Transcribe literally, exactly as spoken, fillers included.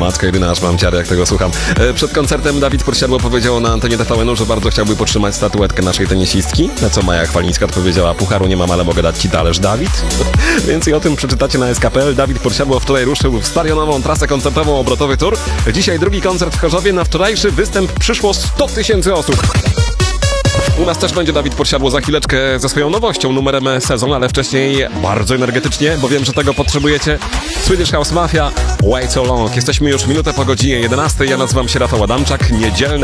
Matko jedyna, aż mam ciary, jak tego słucham. Przed koncertem Dawid Podsiadło powiedział na antenie T V N-u, że bardzo chciałby podtrzymać statuetkę naszej tenisistki, na co Maja Chwalińska odpowiedziała: pucharu nie mam, ale mogę dać ci talerz, Dawid. Więcej o tym przeczytacie na S K kropka P L. Dawid Podsiadło wczoraj ruszył w stadionową trasę koncertową Obrotowy Tour. Dzisiaj drugi koncert w Chorzowie. Na wczorajszy występ przyszło sto tysięcy osób. U nas też będzie Dawid Podsiadło za chwileczkę ze swoją nowością, numerem sezon, ale wcześniej bardzo energetycznie, bo wiem, że tego potrzebujecie. Swedish House Mafia, Way So Long. Jesteśmy już minutę po godzinie jedenastej. Ja nazywam się Rafał Adamczak. Niedzielne